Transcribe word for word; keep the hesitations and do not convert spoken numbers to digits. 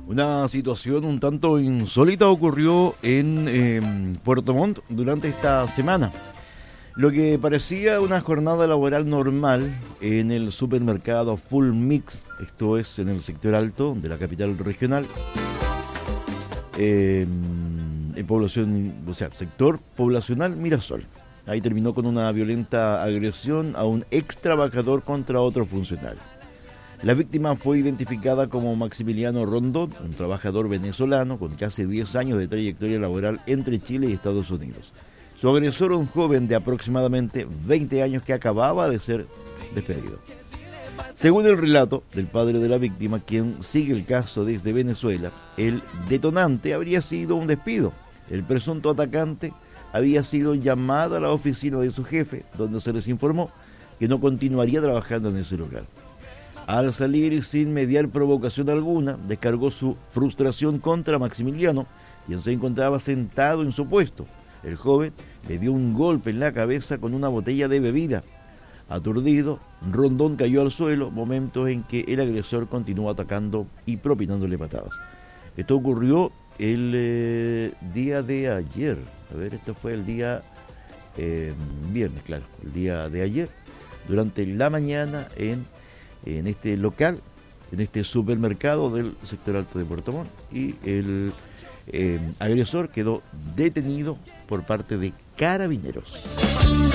Una situación un tanto insólita ocurrió en eh, Puerto Montt durante esta semana. Lo que parecía una jornada laboral normal en el supermercado Full Mix, esto es en el sector alto de la capital regional, eh, en población, o sea, sector poblacional Mirasol. Ahí terminó con una violenta agresión a un ex trabajador contra otro funcionario. La víctima fue identificada como Maximiliano Rondón, un trabajador venezolano con casi diez años de trayectoria laboral entre Chile y Estados Unidos. Su agresor, un joven de aproximadamente veinte años que acababa de ser despedido. Según el relato del padre de la víctima, quien sigue el caso desde Venezuela, el detonante habría sido un despido. El presunto atacante había sido llamado a la oficina de su jefe, donde se les informó que no continuaría trabajando en ese lugar. Al salir sin mediar provocación alguna, descargó su frustración contra Maximiliano, quien se encontraba sentado en su puesto. El joven le dio un golpe en la cabeza con una botella de bebida. Aturdido, Rondón cayó al suelo, momento en que el agresor continuó atacando y propinándole patadas. Esto ocurrió el eh, día de ayer. A ver, esto fue el día eh, viernes, claro, el día de ayer, durante la mañana en en este local, en este supermercado del sector alto de Puerto Montt, y el eh, agresor quedó detenido por parte de Carabineros.